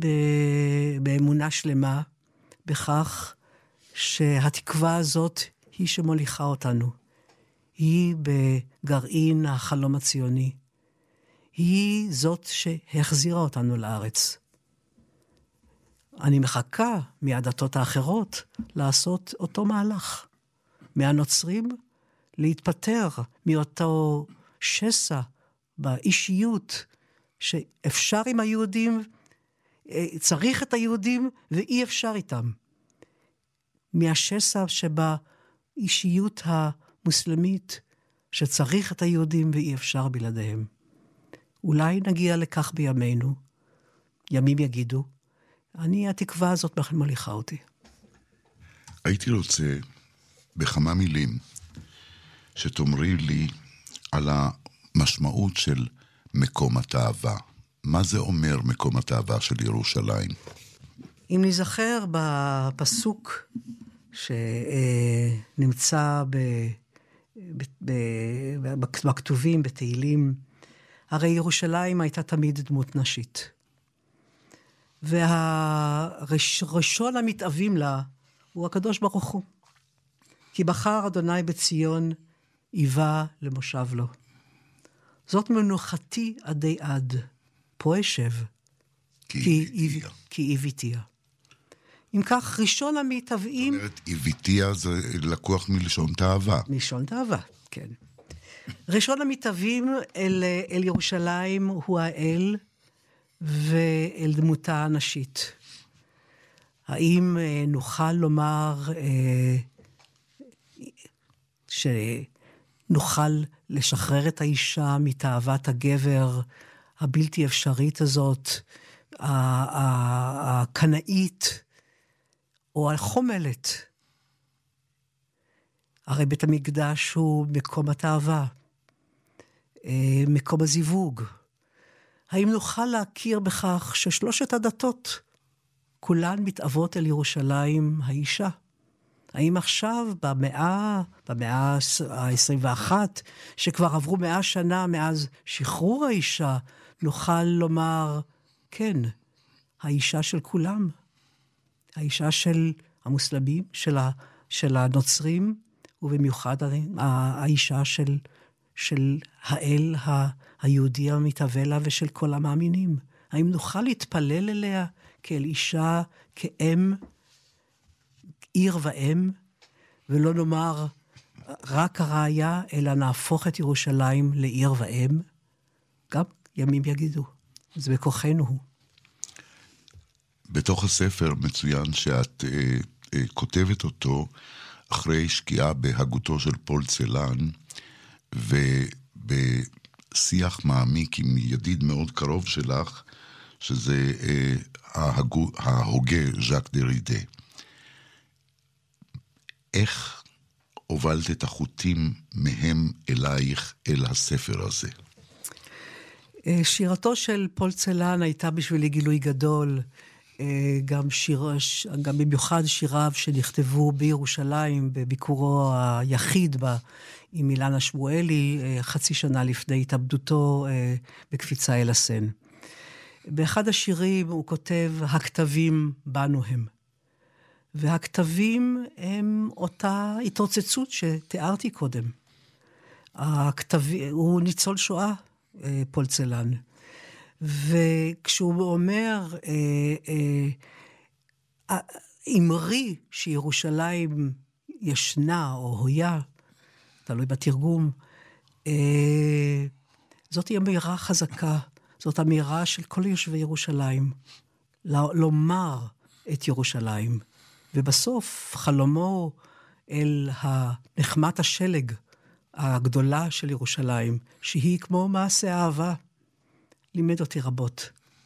באמונה שלמה, בכך שהתקווה הזאת היא שמוליכה אותנו. היא בגרעין החלום הציוני. היא זאת שהחזירה אותנו לארץ. אני מחכה מהדתות האחרות לעשות אותו מהלך. מהנוצרים להתפטר מאותו שסע באישיות שאפשר עם היהודים, צריך את היהודים ואי אפשר איתם. מהשסע שבאישיות המוסלמית שצריך את היהודים ואי אפשר בלעדיהם. אולי נגיע לכך בימינו, ימים יגידו, התקווה הזאת מוליכה אותי. הייתי רוצה בכמה מילים שתאמרי לי על המשמעות של מקום התאווה. מה זה אומר מקום התאווה של ירושלים? אם נזכר בפסוק שנמצא בכתובים, בתהילים, הרי ירושלים הייתה תמיד דמות נשית. והראשון המתאבים לה הוא הקדוש ברוך הוא. כי בחר אדוני בציון איבה למושב לו. זאת מנוחתי עדי עד, פה אשב, כי איביתיה. אם כך, ראשון המתאבים... זאת אומרת, איביתיה זה לקוח מלשון תאווה. מלשון תאווה, כן. ראשון המתאבים אל ירושלים הוא האל ואל דמותה הנשית. האם נוכל לומר שנוכל לשחרר את האישה מתאוות הגבר הבלתי אפשרית הזאת, הקנאית או החומלת? הרי בית המקדש הוא מקום התאווה, מקום הזיווג. האם נוכל להכיר בכך ששלושת הדתות כולן מתאבות אל ירושלים האישה? האם עכשיו במאה ה-21, שכבר עברו 100 שנה מאז שחרור האישה, נוכל לומר, כן, האישה של כולם, האישה של המוסלמים, של הנוצרים, ובמיוחד האישה של האל היהודי המתהווה לה ושל כל המאמינים. האם נוכל להתפלל אליה כאל אישה, כאם, עיר ואם, ולא נאמר רק הראיה, אלא נהפוך את ירושלים לעיר ואם? גם ימים יגידו, זה בכוחנו הוא. בתוך הספר מצוין שאת כותבת אותו אחרי שקיעה בהגותו של פול צלן, ובשיח מעמיק עם ידיד מאוד קרוב שלך, שזה ההוגה ז'אק דרידה. איך הובלת את החוטים מהם אלייך אל הספר הזה? שירתו של פול צלן הייתה בשבילי גילוי גדול, גם במיוחד שיריו שנכתבו בירושלים, בביקורו היחיד עם אילנה שמואלי, חצי שנה לפני התאבדותו בקפיצה אל הסן. באחד השירים הוא כותב, הכתבים בנו הם. והכתבים הם אותה התרוצצות שתיארתי קודם. הוא ניצול שואה, פול צלן. וכשהוא אומר, אמרי שירושלים ישנה או הויה, תלוי בתרגום, זאת היא אמירה חזקה, זאת אמירה של כל יושבי ירושלים, לומר את ירושלים. ובסוף חלומו אל נחמת השלג הגדולה של ירושלים, שהיא כמו מעשה אהבה, לימד אותי רבות.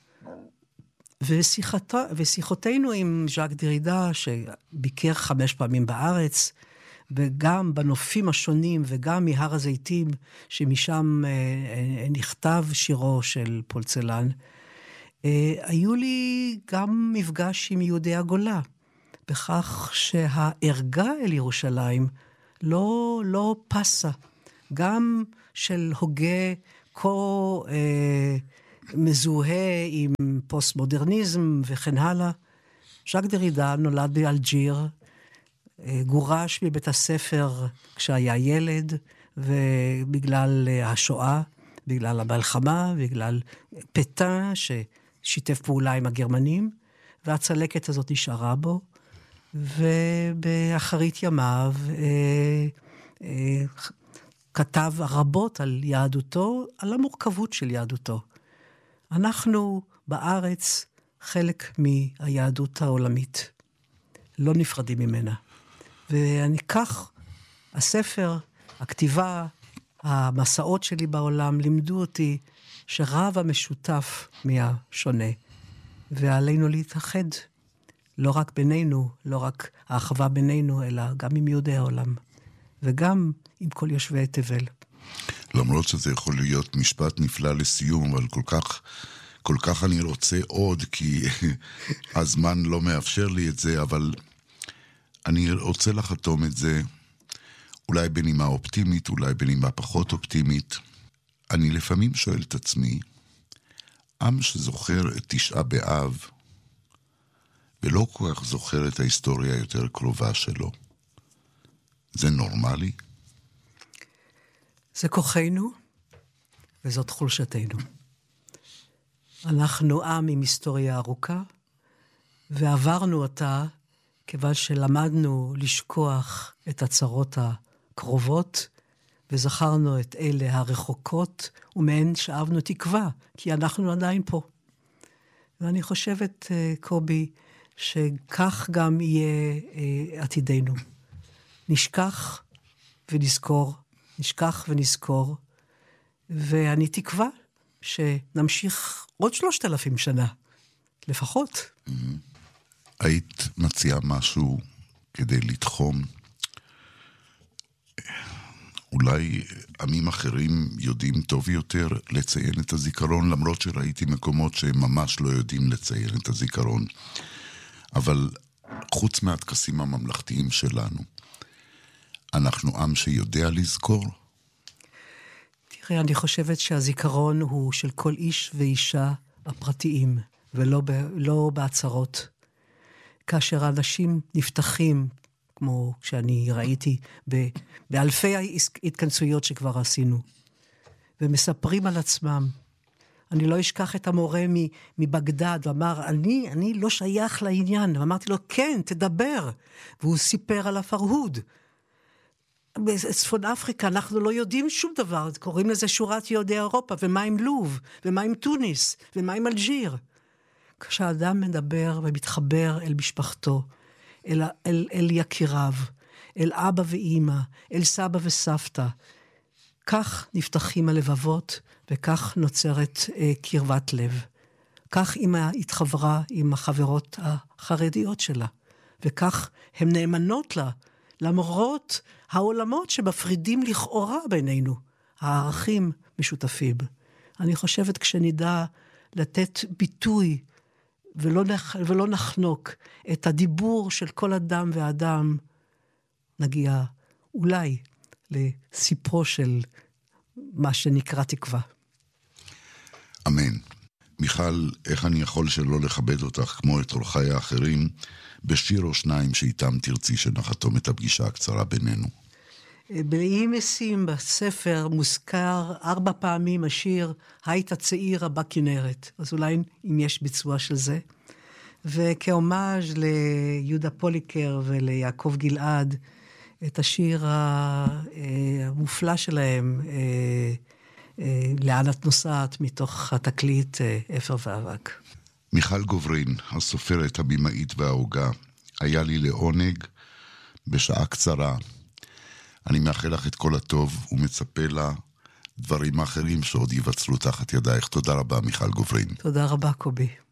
ושיחותינו עם ז'אק דרידה, שביקר 5 פעמים בארץ, וגם בנופים השונים, וגם מהר הזיתים, שמשם נכתב שירו של פול צלן, היו לי גם מפגש עם יהודי הגולה, בכך שהערגה אל ירושלים לא פסה, גם של הוגה כה מזוהה עם פוסט-מודרניזם וכן הלאה. ז'אק דרידה נולד באלג'יר, גורש מבית הספר כשהיה ילד, ובגלל השואה, בגלל המלחמה, בגלל פטן ששיתף פעולה עם הגרמנים, והצלקת הזאת נשארה בו, ובאחרית ימיו כתב רבות על יהדותו, על המורכבות של יהדותו. אנחנו בארץ חלק מהיהדות העולמית, לא נפרדים ממנה. ואני כך, הספר, הכתיבה, המסעות שלי בעולם לימדו אותי שרב המשותף מהשונה, ועלינו להתאחד, לא רק בינינו, לא רק האחווה בינינו, אלא גם עם יהודי העולם, וגם עם כל יושבי תבל. למרות שזה יכול להיות משפט נפלא לסיום, אבל כל כך אני רוצה עוד, כי הזמן לא מאפשר לי את זה, אבל אני רוצה לחתום את זה, אולי בנימה אופטימית, אולי בנימה פחות אופטימית. אני לפעמים שואל את עצמי, עם שזוכר את תשעה באב, ולא כל כך זוכר את ההיסטוריה היותר קרובה שלו, זה נורמלי? זה כוחנו, וזאת חולשתנו. אנחנו עם עם היסטוריה ארוכה, ועברנו אותה כיוון שלמדנו לשכוח את הצרות הקרובות, וזכרנו את אלה הרחוקות, ומהן שאבנו תקווה, כי אנחנו עדיין פה. ואני חושבת, קובי, שכך גם יהיה עתידנו. נשכח ונזכור, נשכח ונזכור, ואני תקווה שנמשיך עוד 3,000 שנה, לפחות. היית מציעה משהו כדי לתחום? אולי עמים אחרים יודעים טוב יותר לציין את הזיכרון, למרות שראיתי מקומות שהם ממש לא יודעים לציין את הזיכרון. אבל חוץ מהטקסים הממלכתיים שלנו, אנחנו עם שיודע לזכור? תראה, אני חושבת שהזיכרון הוא של כל איש ואישה הפרטיים, ולא בהצהרות. כאשר אנשים נפתחים, כמו שאני ראיתי באלפי התכנסויות שכבר עשינו, ומספרים על עצמם. אני לא אשכח את המורה מבגדד, ואמר, אני לא שייך לעניין. ואמרתי לו, כן, תדבר. והוא סיפר על הפרהוד. בצפון אפריקה אנחנו לא יודעים שום דבר, קוראים לזה שורת יהודי אירופה, ומה עם לוב, ומה עם טוניס, ומה עם אלג'יר. כשאדם מדבר ומתחבר אל משפחתו, אל יקיריו, אל אבא ואמא, אל סבא וסבתא, כך נפתחים הלבבות, וכך נוצרת קרבת לב. כך אמא התחברה עם החברות החרדיות שלה, וכך הן נאמנות לה, למרות העולמות שמפרידים לכאורה בינינו, הערכים משותפים. אני חושבת כשנדע לתת ביטוי, ולא נחנוק את הדיבור של כל אדם ואדם, נגיע אולי לסיפרו של מה שנקרא תקווה. אמן. מיכל, איך אני יכול שלא לכבד אותך כמו את אורחיי האחרים, בשיר או שניים שאיתם תרצי שנחתום את הפגישה הקצרה בינינו? באי משים בספר מוזכר 4 פעמים השיר היית צעיר הבא כנרת, אז אולי אם יש ביצוע של זה. וכאומאז' ליהודה פוליקר וליעקב גלעד, את השיר המופלא שלהם, לאן את נוסעת, מתוך התקליט אפר ואבק. מיכל גוברין, הסופרת, הבימאית וההוגה, היה לי לעונג בשעה קצרה. אני מאחל לך את כל הטוב ומצפה לה דברים אחרים שעוד ייווצרו תחת ידייך. תודה רבה, מיכל גוברין. תודה רבה, קובי.